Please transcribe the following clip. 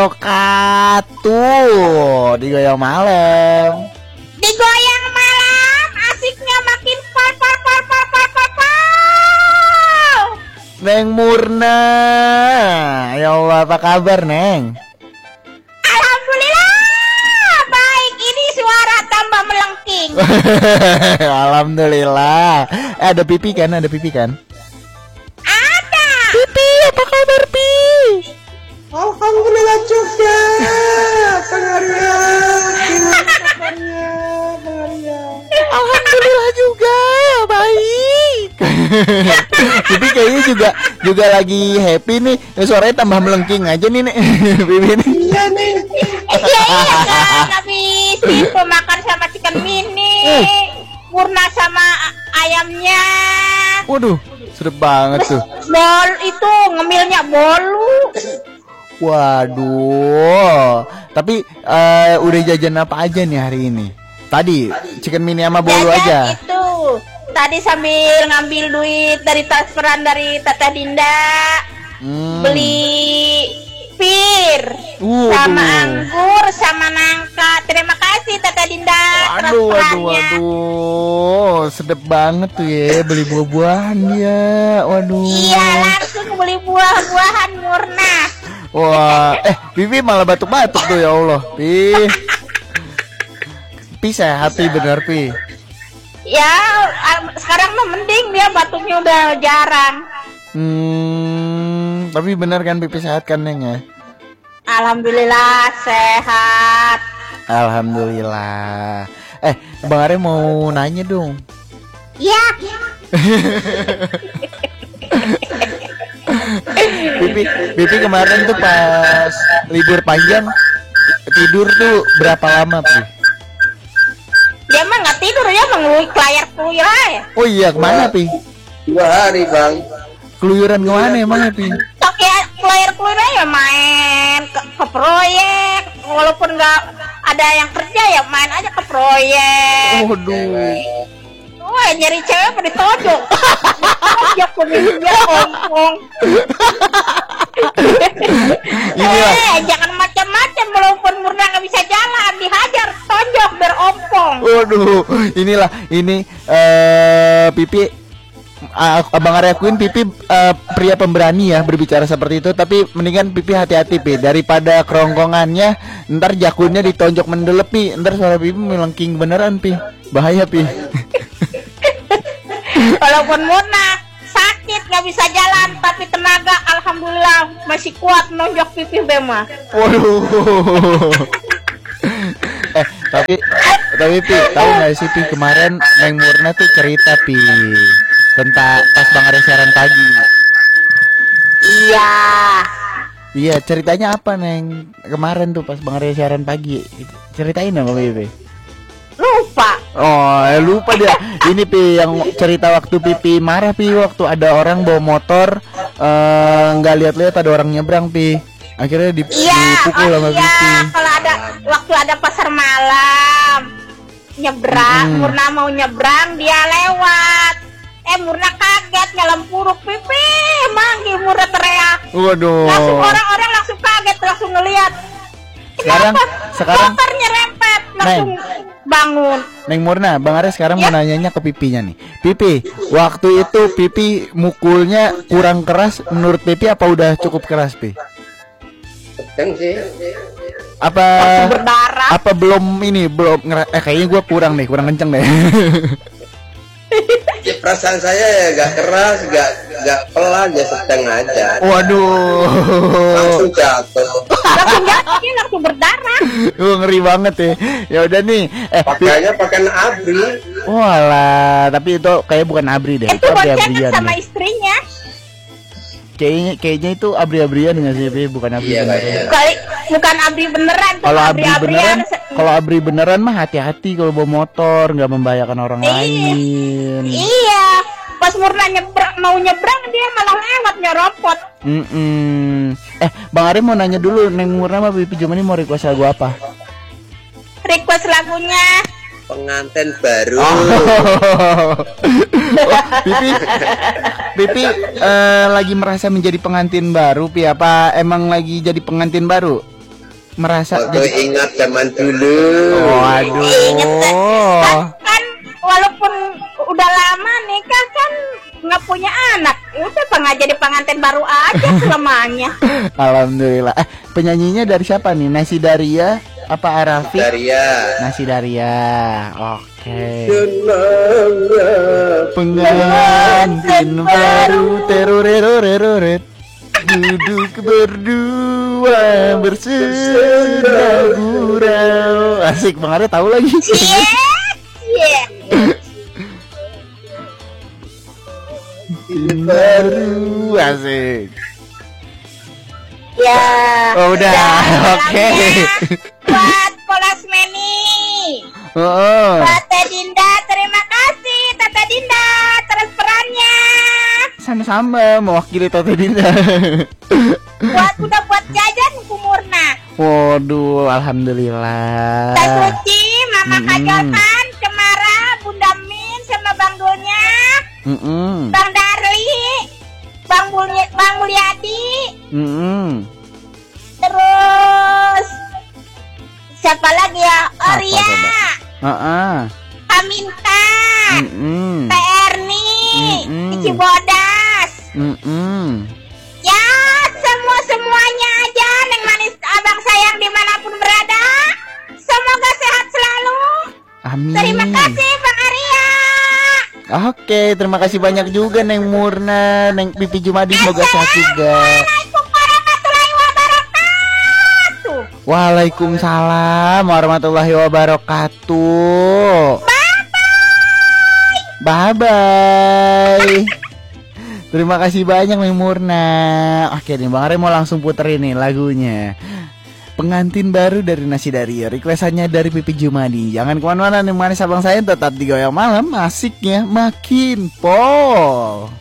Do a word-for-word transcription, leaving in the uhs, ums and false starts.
Katuh digoyang malam. Digoyang malam, asiknya makin pal pal pal pal pal pal pal. Neng Murna, ya Allah, apa kabar Neng? Alhamdulillah, baik. Ini suara tambah melengking. Alhamdulillah. Eh, ada Pipi kan? Ada Pipi kan? Ada. Pipi, apa kabar Pi? Alhamdulillah juga. Pengaria, gimana kabarnya? Pengaria. Alhamdulillah juga, baik. Pipi kayaknya juga juga lagi happy nih. Suaranya tambah melengking aja nih nih. Pipi nih. Iya nih. Iya iya kan, habis itu makan sama chicken mini, Murna sama ayamnya. Waduh, sedep banget tuh. Bol itu ngemilnya bolu. Waduh. Tapi uh, udah jajan apa aja nih hari ini? Tadi chicken mini sama bolu Jajan aja. Itu tadi sambil ngambil duit dari transferan dari Tata Dinda, Hmm. beli pir Waduh. sama anggur sama nangka. Terima kasih Tata Dinda Waduh, waduh, transferannya. waduh, sedep banget tuh ya beli buah-buahan ya. Waduh. Iya, langsung beli buah-buahan Murna. Wah, eh Pipi malah batuk-batuk tuh, ya Allah. Pi. Pi sehat Pi, bener Pi. Ya, al- sekarang mah mending dia batuknya udah jarang. Hmm, tapi bener kan Pipi sehat kan Neng ya? Alhamdulillah sehat. Alhamdulillah. Eh, Bang Are mau nanya dong. Ya, Pipi, Pipi kemarin tuh pas libur panjang tidur tuh berapa lama Pi? dia mah nggak tidur, dia mah ngeluik layar keluyur aja. Oh iya, kemana Pi? Dua hari bang. Keluyuran kemana emang ya Pi? Pakai layar keluyur aja, main ke, ke proyek. Walaupun nggak ada yang kerja ya main aja ke proyek. Waduh. Wah, nyari cewek pada ditojok. Tojok dia ompong. Inilah. Eh, jangan macam-macam, walaupun Murna nggak bisa jalan, dihajar, tonjok biar ompong. Waduh, inilah ini eh Pipi, ah, Abang Are akuin Pipi eh, pria pemberani ya berbicara seperti itu. Tapi mendingan Pipi hati-hati Pi, daripada kerongkongannya ntar jakunnya ditonjok mendelep Pi, ntar suara Pipi melengking beneran Pi, bahaya Pi. Walaupun Murna sakit nggak bisa jalan, tapi tenaga alhamdulillah masih kuat nonjok pipi Bema. Waduh. eh tapi tapi Pi, tahu nggak sih Pi, kemarin Neng Murna tuh cerita Pi tentang pas Bang Are siaran pagi. Iya. Iya, ceritanya apa Neng? Kemarin tuh pas Bang Are siaran pagi. Ceritain dong Pi. Lupa. Oh, eh, lupa dia. Ini Pi yang cerita waktu Pipi marah Pi, waktu ada orang bawa motor eh, nggak lihat-lihat ada orang nyebrang Pi. Akhirnya dip- Iya, dipukul oh sama iya. Pipi. Kalau ada waktu ada pasar malam nyebrang, Mm-mm. Murna mau nyebrang, dia lewat. Eh, Murna kaget, nyelempuruk pipi, manggil Murna teriak. Waduh. Langsung orang-orang langsung kaget, langsung ngelihat. Sekarang- Kenapa? sekarang- motornya rempet, langsung bangun. Neng Murna, Bang Are sekarang Ya. mau nanyanya ke Pipinya nih. Pipi, waktu itu Pipi mukulnya kurang keras menurut Pipi apa udah cukup keras Pi? Sedang sih. Apa Langsung berdarah. apa belum ini belum ngera- eh kayaknya gua kurang nih, kurang kenceng deh. Ya perasaan saya ya gak keras, gak gak pelan, ya sedang aja. Waduh. Langsung jatuh. Langsung jatuh, dia langsung berdarah. Wah, ngeri banget ya. Ya udah nih. Eh, Pi- Pakainya pakai abri. walah, tapi itu kayak bukan abri deh. Itu Itu boncengan abri-abrian sama deh. istrinya. Kayaknya kayaknya itu abri-abrian nggak sih, Pi? Bukan abri Iya beneran. kayaknya. Kali bukan abri beneran tuh, Kalau abri beneran, se- kalau abri beneran mah hati-hati kalau bawa motor, nggak membahayakan orang Iya. lain. Iya, pas Murna nyebrang, mau nyebrang dia malah lewat nyeropot. Mm-mm. Eh, Bang Ari mau nanya dulu, Neng Murna sama Pipi Jumani mau request lagu apa? Request lagunya Pengantin baru. Oh, Pipi, Pipi eh, lagi merasa menjadi pengantin baru, Pi? Apa emang lagi jadi pengantin baru? merasa Waktu jadi... ingat zaman dulu. Waduh. Ingat kan, kan walaupun udah lama nikah kan nggak punya anak, udah pengen jadi pengantin baru aja selamanya. Alhamdulillah. Eh, penyanyinya dari siapa nih? Nasi Daria apa Arafi? Daria. Nasi Daria. Oke. Senangnya Pengantin baru teroreroreret duduk berdua bersenda gurau. Asik banget, tahu lagi. Iya, iya. Baru asik. Ya. Oh, udah. Dan Oke. salamnya buat Polasmeni. Oh. Buat Teh Dinda, terima kasih Tete Dinda transferannya. Sama-sama mewakili Tete Dinda. Buat udah buat jajan Bu Murna. Waduh, alhamdulillah. Teh Suci, Mama Mm-mm. Kajokan, Cemara, Bunda Min sama Bang Donya, Mm-mm. Bang Darli, Bang Mulya, Bang Mulyadi, Mm-mm. terus siapa lagi ya? Siapa, Oria, coba? Ah-ah. Aminta, Mm-mm. Teh Erni, Mm-mm. Cici Bodas. Mm-mm. Ya, semua-semuanya aja Neng Manis Abang sayang dimanapun berada. Semoga sehat selalu. Amin. Terima kasih Bang Arya. Oke, terima kasih banyak juga Neng Murna, Neng Pipi Jumadi, semoga sehat juga. Assalamualaikum warahmatullahi wabarakatuh. Waalaikumsalam warahmatullahi wabarakatuh. Bye bye. Terima kasih banyak Neng Murna. Oke nih Bang Are mau langsung puterin nih lagunya Pengantin Baru dari Nasi Daria, requestannya dari Pipi Jumadi. Jangan kemana-mana nih manis abang saya, tetap di Goyang Malam, asiknya makin pol.